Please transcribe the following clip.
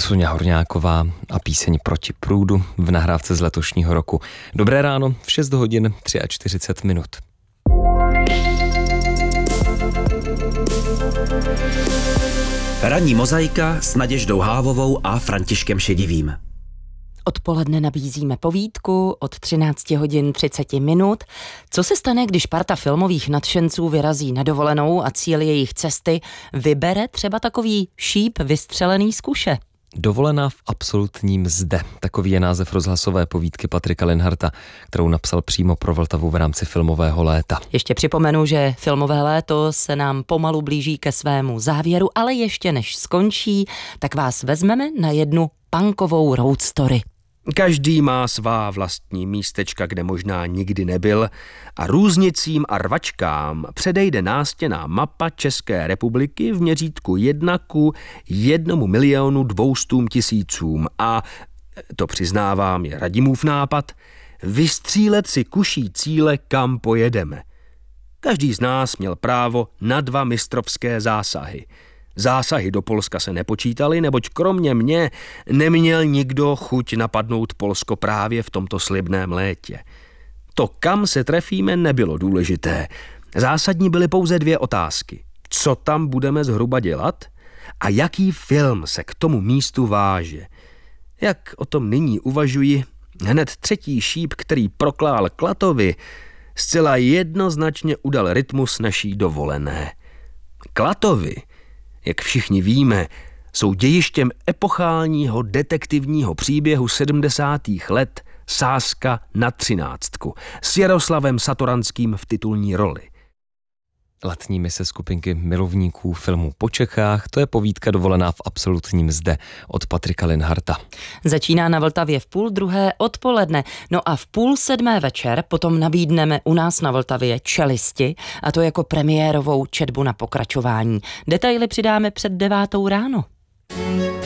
Soňa Horňáková a píseň Proti průdu v nahrávce z letošního roku. Dobré ráno, v 6 hodin 43 minut. Ranní mozaika s Naděždou Hávovou a Františkem Šedivým. Odpoledne nabízíme povídku od 13 hodin 30 minut. Co se stane, když parta filmových nadšenců vyrazí na dovolenou a cíl jejich cesty vybere třeba takový šíp vystřelený z kuše? Dovolená v absolutním zde. Takový je název rozhlasové povídky Patrika Linharta, kterou napsal přímo pro Vltavu v rámci filmového léta. Ještě připomenu, že filmové léto se nám pomalu blíží ke svému závěru, ale ještě než skončí, tak vás vezmeme na jednu punkovou road story. Každý má svá vlastní místečka, kde možná nikdy nebyl, a různicím a rvačkám předejde nástěnná mapa České republiky v měřítku 1:1 200 000 a, to přiznávám, je Radimův nápad, vystřílet si kuší cíle, kam pojedeme. Každý z nás měl právo na 2 mistrovské zásahy. Zásahy do Polska se nepočítaly, neboť kromě mě neměl nikdo chuť napadnout Polsko právě v tomto slibném létě. To, kam se trefíme, nebylo důležité. Zásadní byly pouze 2 otázky. Co tam budeme zhruba dělat a jaký film se k tomu místu váže. Jak o tom nyní uvažuji, hned 3. šíp, který proklál Klatovi, zcela jednoznačně udal rytmus naší dovolené. Klatovy, jak všichni víme, jsou dějištěm epochálního detektivního příběhu 70. let Sázka na 13 s Jaroslavem Satoranským v titulní roli. Letní mise skupinky milovníků filmů po Čechách, to je povídka Dovolená v absolutním zde od Patrika Linharta. Začíná na Vltavě v 6:30 odpoledne, no a v 6:30 večer potom nabídneme u nás na Vltavě Čelisti, a to jako premiérovou četbu na pokračování. Detaily přidáme před 9 ráno.